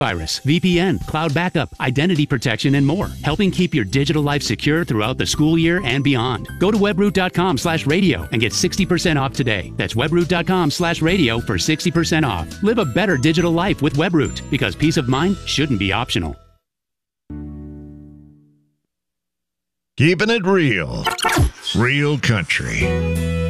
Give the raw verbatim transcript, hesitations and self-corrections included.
Virus, V P N, cloud backup, identity protection, and more, helping keep your digital life secure throughout the school year and beyond. Go to webroot.com slash radio and get sixty percent off today. That's webroot.com slash radio for sixty percent off. Live a better digital life with Webroot, because peace of mind shouldn't be optional. Keeping it real. Real country.